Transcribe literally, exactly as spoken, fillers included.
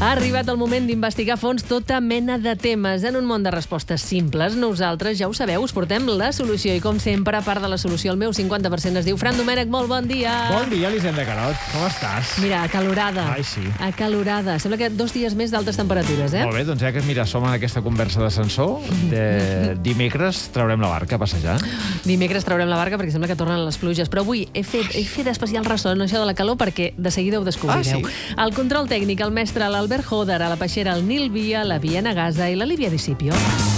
Ha arribat el moment d'investigar a fons tota mena de temes. En un món de respostes simples, nosaltres, ja ho sabeu, us portem la solució. I com sempre, a part de la solució, el meu cinquanta per cent es diu Fran Domènech. Molt bon dia. Bon dia, Elisenda Carot. Com estàs? Mira, acalorada. Ai, sí. Acalorada. Sembla que dos dies més d'altes temperatures, eh? Molt bé, doncs ja que mira, som en aquesta conversa d'ascensor, de dimecres traurem la barca a passejar. Dimecres traurem la barca perquè sembla que tornen les pluges. Però avui he fet, he fet especial ressò en això de la calor perquè de seguida ho descobrireu. Ah, sí? El control tècnic, el mestre l'Albert Joder, a la peixera el Nil Via, la Viena Gaza i la Lívia Discipio.